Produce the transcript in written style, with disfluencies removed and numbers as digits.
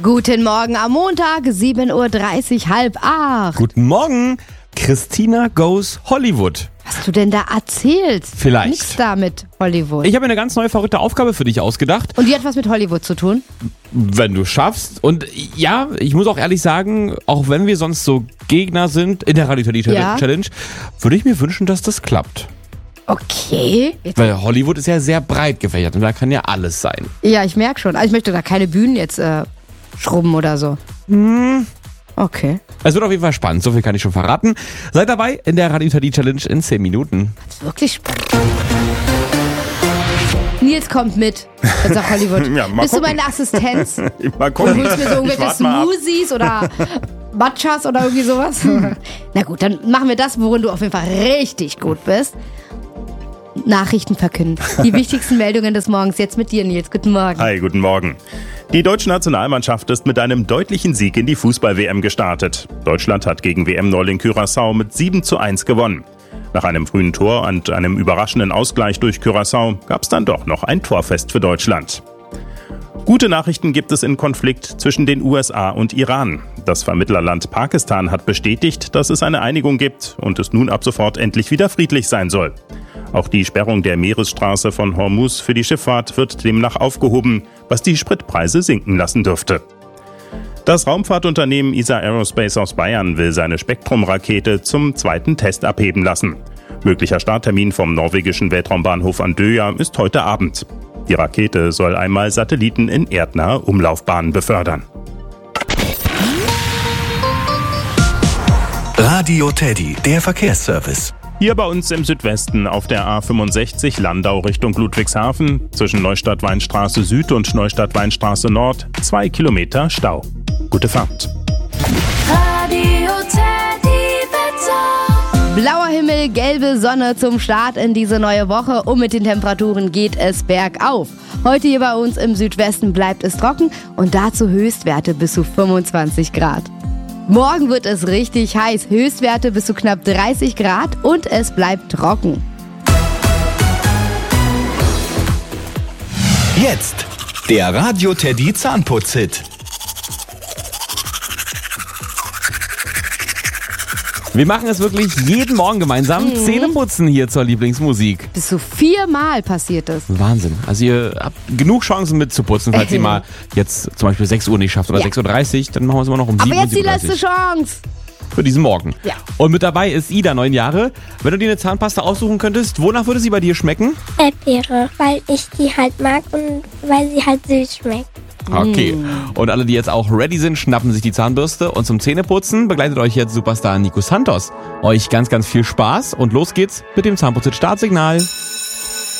Guten Morgen am Montag, 7.30 Uhr, 7:30. Guten Morgen, Christina Goes Hollywood. Was hast du denn da erzählt? Vielleicht. Nichts da mit Hollywood. Ich habe eine ganz neue verrückte Aufgabe für dich ausgedacht. Und die hat was mit Hollywood zu tun? Wenn du schaffst. Und ja, ich muss auch ehrlich sagen, auch wenn wir sonst so Gegner sind in der Radio-Challenge, würde ich mir wünschen, dass das klappt. Okay. Weil Hollywood ist ja sehr breit gefächert und da kann ja alles sein. Ja, ich merke schon. Also ich möchte da keine Bühnen jetzt schrubben oder so. Okay. Es wird auf jeden Fall spannend, so viel kann ich schon verraten. Seid dabei in der Radio-Challenge in 10 Minuten. Das ist wirklich spannend. Nils kommt mit. Jetzt sagt Hollywood. Ja, mal Bist gucken. du meine Assistenz? Mal Und gucken. holst mir so irgendwelche Ich warte mal ab. Smoothies oder Matchas oder irgendwie sowas? Na gut, dann machen wir das, worin du auf jeden Fall richtig gut bist. Nachrichten verkünden. Die wichtigsten Meldungen des Morgens. Jetzt mit dir, Nils. Guten Morgen. Hi, guten Morgen. Die deutsche Nationalmannschaft ist mit einem deutlichen Sieg in die Fußball-WM gestartet. Deutschland hat gegen WM-Neuling Curaçao mit 7:1 gewonnen. Nach einem frühen Tor und einem überraschenden Ausgleich durch Curaçao gab es dann doch noch ein Torfest für Deutschland. Gute Nachrichten gibt es im Konflikt zwischen den USA und Iran. Das Vermittlerland Pakistan hat bestätigt, dass es eine Einigung gibt und es nun ab sofort endlich wieder friedlich sein soll. Auch die Sperrung der Meeresstraße von Hormuz für die Schifffahrt wird demnach aufgehoben, was die Spritpreise sinken lassen dürfte. Das Raumfahrtunternehmen ESA Aerospace aus Bayern will seine Spektrum-Rakete zum zweiten Test abheben lassen. Möglicher Starttermin vom norwegischen Weltraumbahnhof Andøya ist heute Abend. Die Rakete soll einmal Satelliten in erdnahe Umlaufbahnen befördern. Radio Teddy, der Verkehrsservice. Hier bei uns im Südwesten auf der A65 Landau Richtung Ludwigshafen zwischen Neustadt-Weinstraße Süd und Neustadt-Weinstraße Nord 2 Kilometer Stau. Gute Fahrt. Radio Teddy Wetter. Blauer Himmel, gelbe Sonne zum Start in diese neue Woche. Und mit den Temperaturen geht es bergauf. Heute hier bei uns im Südwesten bleibt es trocken und dazu Höchstwerte bis zu 25 Grad. Morgen wird es richtig heiß. Höchstwerte bis zu knapp 30 Grad und es bleibt trocken. Jetzt der Radio Teddy Zahnputz-Hit. Wir machen es wirklich jeden Morgen gemeinsam. Zähneputzen hier zur Lieblingsmusik. Bis zu 4-mal passiert es. Wahnsinn. Also ihr habt genug Chancen mitzuputzen, falls ihr mal jetzt zum Beispiel 6 Uhr nicht schafft oder Ja. 6:30 Uhr, dann machen wir es immer noch um 7 Aber Uhr. jetzt die letzte Chance. Für diesen Morgen. Ja. Und mit dabei ist Ida, 9 Jahre. Wenn du dir eine Zahnpasta aussuchen könntest, wonach würde sie bei dir schmecken? Erdbeere, weil ich die halt mag und weil sie halt süß schmeckt. Okay. Und alle, die jetzt auch ready sind, schnappen sich die Zahnbürste. Und zum Zähneputzen begleitet euch jetzt Superstar Nico Santos. Euch ganz, ganz viel Spaß und los geht's mit dem Zahnputz-Startsignal.